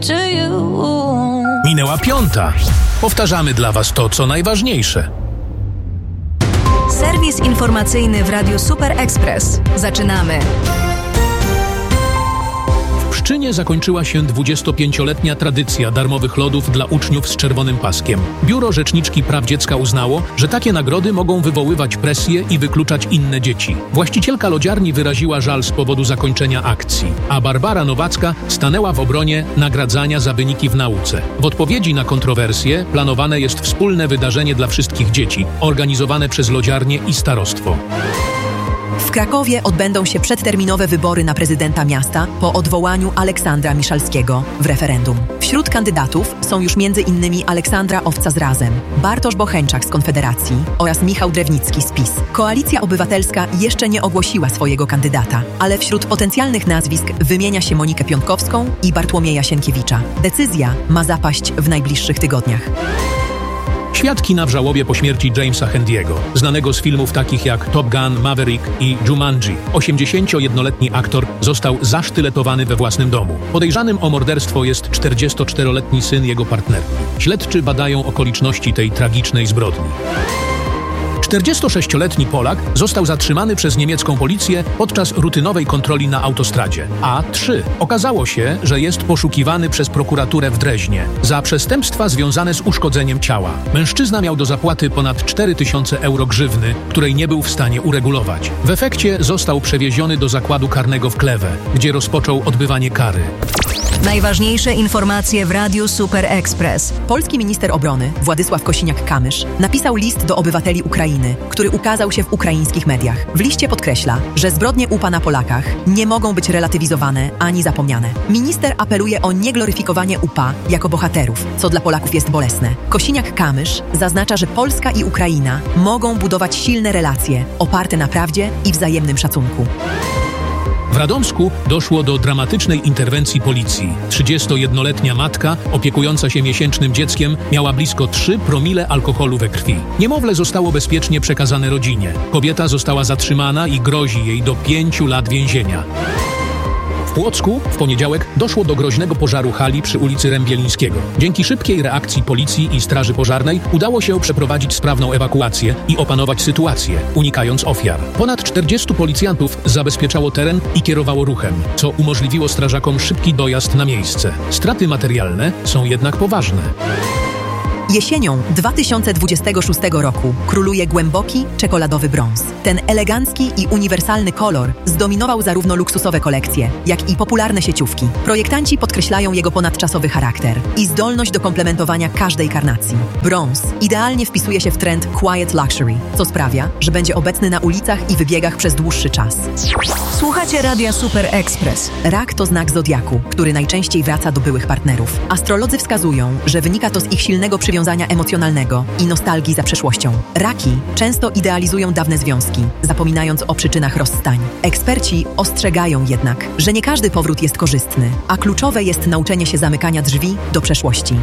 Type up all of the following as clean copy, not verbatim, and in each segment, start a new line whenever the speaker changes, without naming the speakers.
Minęła 5:00. Powtarzamy dla Was to, co najważniejsze.
Serwis informacyjny w Radiu Super Express. Zaczynamy.
W Pszczynie zakończyła się 25-letnia tradycja darmowych lodów dla uczniów z czerwonym paskiem. Biuro Rzeczniczki Praw Dziecka uznało, że takie nagrody mogą wywoływać presję i wykluczać inne dzieci. Właścicielka lodziarni wyraziła żal z powodu zakończenia akcji, a Barbara Nowacka stanęła w obronie nagradzania za wyniki w nauce. W odpowiedzi na kontrowersje planowane jest wspólne wydarzenie dla wszystkich dzieci, organizowane przez lodziarnię i starostwo.
W Krakowie odbędą się przedterminowe wybory na prezydenta miasta po odwołaniu Aleksandra Miszalskiego w referendum. Wśród kandydatów są już m.in. Aleksandra Owca z Razem, Bartosz Bocheńczak z Konfederacji oraz Michał Drewnicki z PiS. Koalicja Obywatelska jeszcze nie ogłosiła swojego kandydata, ale wśród potencjalnych nazwisk wymienia się Monikę Piątkowską i Bartłomieja Sienkiewicza. Decyzja ma zapaść w najbliższych tygodniach.
Świat kina w żałobie po śmierci Jamesa Handiego, znanego z filmów takich jak Top Gun, Maverick i Jumanji. 81-letni aktor został zasztyletowany we własnym domu. Podejrzanym o morderstwo jest 44-letni syn jego partnerki. Śledczy badają okoliczności tej tragicznej zbrodni. 46-letni Polak został zatrzymany przez niemiecką policję podczas rutynowej kontroli na autostradzie A3. Okazało się, że jest poszukiwany przez prokuraturę w Dreźnie za przestępstwa związane z uszkodzeniem ciała. Mężczyzna miał do zapłaty ponad 4000 euro grzywny, której nie był w stanie uregulować. W efekcie został przewieziony do zakładu karnego w Kleve, gdzie rozpoczął odbywanie kary.
Najważniejsze informacje w Radiu Super Express.
Polski minister obrony Władysław Kosiniak-Kamysz napisał list do obywateli Ukrainy, który ukazał się w ukraińskich mediach. W liście podkreśla, że zbrodnie UPA na Polakach nie mogą być relatywizowane ani zapomniane. Minister apeluje o niegloryfikowanie UPA jako bohaterów, co dla Polaków jest bolesne. Kosiniak-Kamysz zaznacza, że Polska i Ukraina mogą budować silne relacje oparte na prawdzie i wzajemnym szacunku.
W Radomsku doszło do dramatycznej interwencji policji. 31-letnia matka, opiekująca się miesięcznym dzieckiem, miała blisko 3 promile alkoholu we krwi. Niemowlę zostało bezpiecznie przekazane rodzinie. Kobieta została zatrzymana i grozi jej do 5 lat więzienia. W Płocku w poniedziałek doszło do groźnego pożaru hali przy ulicy Rębielińskiego. Dzięki szybkiej reakcji policji i straży pożarnej udało się przeprowadzić sprawną ewakuację i opanować sytuację, unikając ofiar. Ponad 40 policjantów zabezpieczało teren i kierowało ruchem, co umożliwiło strażakom szybki dojazd na miejsce. Straty materialne są jednak poważne.
Jesienią 2026 roku króluje głęboki, czekoladowy brąz. Ten elegancki i uniwersalny kolor zdominował zarówno luksusowe kolekcje, jak i popularne sieciówki. Projektanci podkreślają jego ponadczasowy charakter i zdolność do komplementowania każdej karnacji. Brąz idealnie wpisuje się w trend quiet luxury, co sprawia, że będzie obecny na ulicach i wybiegach przez dłuższy czas.
Słuchacie Radia Super Express.
Rak to znak zodiaku, który najczęściej wraca do byłych partnerów. Astrolodzy wskazują, że wynika to z ich silnego przywiązania emocjonalnego i nostalgii za przeszłością. Raki często idealizują dawne związki, zapominając o przyczynach rozstań. Eksperci ostrzegają jednak, że nie każdy powrót jest korzystny, a kluczowe jest nauczenie się zamykania drzwi do przeszłości.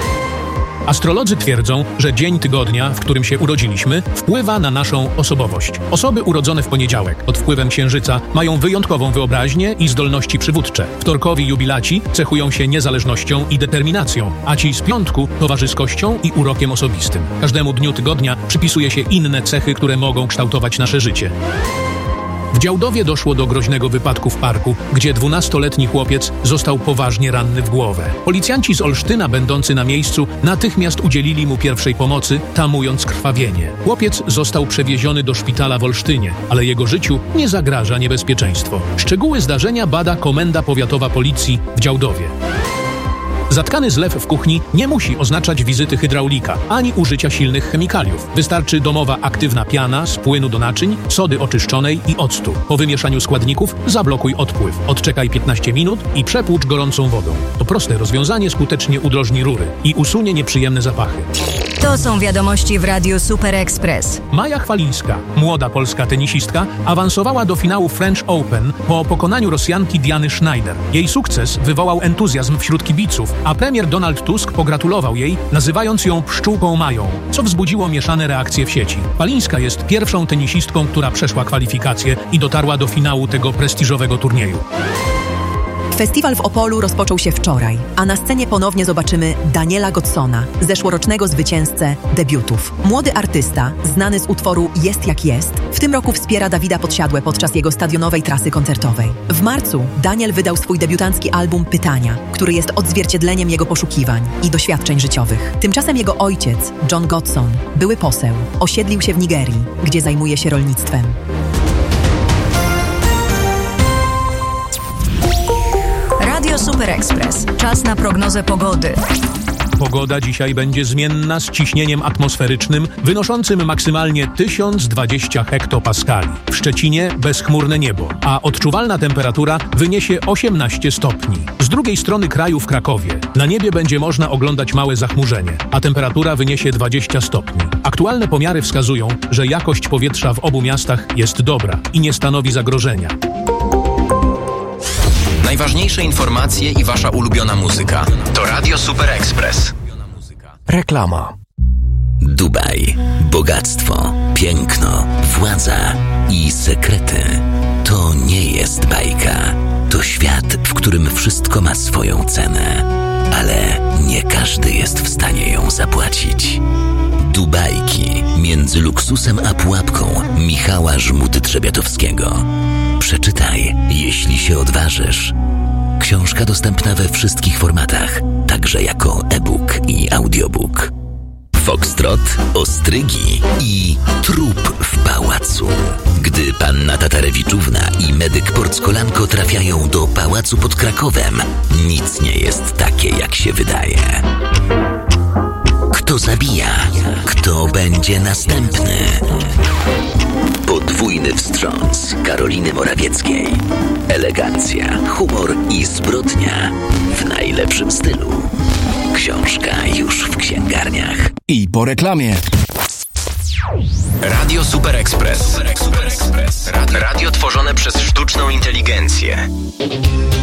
Astrolodzy twierdzą, że dzień tygodnia, w którym się urodziliśmy, wpływa na naszą osobowość. Osoby urodzone w poniedziałek pod wpływem księżyca mają wyjątkową wyobraźnię i zdolności przywódcze. Wtorkowi jubilaci cechują się niezależnością i determinacją, a ci z piątku towarzyskością i urokiem osobistym. Każdemu dniu tygodnia przypisuje się inne cechy, które mogą kształtować nasze życie. W Działdowie doszło do groźnego wypadku w parku, gdzie 12-letni chłopiec został poważnie ranny w głowę. Policjanci z Olsztyna, będący na miejscu, natychmiast udzielili mu pierwszej pomocy, tamując krwawienie. Chłopiec został przewieziony do szpitala w Olsztynie, ale jego życiu nie zagraża niebezpieczeństwo. Szczegóły zdarzenia bada Komenda Powiatowa Policji w Działdowie. Zatkany zlew w kuchni nie musi oznaczać wizyty hydraulika, ani użycia silnych chemikaliów. Wystarczy domowa aktywna piana z płynu do naczyń, sody oczyszczonej i octu. Po wymieszaniu składników zablokuj odpływ. Odczekaj 15 minut i przepłucz gorącą wodą. To proste rozwiązanie skutecznie udrożni rury i usunie nieprzyjemne zapachy.
To są wiadomości w Radiu Super Express.
Maja Chwalińska, młoda polska tenisistka, awansowała do finału French Open po pokonaniu Rosjanki Diany Schneider. Jej sukces wywołał entuzjazm wśród kibiców, a premier Donald Tusk pogratulował jej, nazywając ją pszczółką Mają, co wzbudziło mieszane reakcje w sieci. Chwalińska jest pierwszą tenisistką, która przeszła kwalifikacje i dotarła do finału tego prestiżowego turnieju.
Festiwal w Opolu rozpoczął się wczoraj, a na scenie ponownie zobaczymy Daniela Godsona, zeszłorocznego zwycięzcę debiutów. Młody artysta, znany z utworu Jest jak jest, w tym roku wspiera Dawida Podsiadłe podczas jego stadionowej trasy koncertowej. W marcu Daniel wydał swój debiutancki album Pytania, który jest odzwierciedleniem jego poszukiwań i doświadczeń życiowych. Tymczasem jego ojciec, John Godson, były poseł, osiedlił się w Nigerii, gdzie zajmuje się rolnictwem.
Radio Super Express. Czas na prognozę pogody.
Pogoda dzisiaj będzie zmienna z ciśnieniem atmosferycznym wynoszącym maksymalnie 1020 hektopaskali. W Szczecinie bezchmurne niebo, a odczuwalna temperatura wyniesie 18 stopni. Z drugiej strony kraju w Krakowie na niebie będzie można oglądać małe zachmurzenie, a temperatura wyniesie 20 stopni. Aktualne pomiary wskazują, że jakość powietrza w obu miastach jest dobra i nie stanowi zagrożenia.
Najważniejsze informacje i wasza ulubiona muzyka to Radio Super Express.
Reklama.
Dubaj. Bogactwo, piękno, władza i sekrety. To nie jest bajka. To świat, w którym wszystko ma swoją cenę. Ale nie każdy jest w stanie ją zapłacić. Dubajki. Między luksusem a pułapką Michała Żmudy-Trzebiatowskiego. Przeczytaj, jeśli się odważysz. Książka dostępna we wszystkich formatach, także jako e-book i audiobook. Foxtrot, ostrygi i trup w pałacu. Gdy panna Tatarewiczówna i medyk Porckolanko trafiają do pałacu pod Krakowem, nic nie jest takie, jak się wydaje. Kto zabija? Kto będzie następny? Podwójny wstrząs Karoliny Morawieckiej. Elegancja, humor i zbrodnia w najlepszym stylu. Książka już w księgarniach.
I po reklamie.
Radio Super Express. Radio tworzone przez sztuczną inteligencję.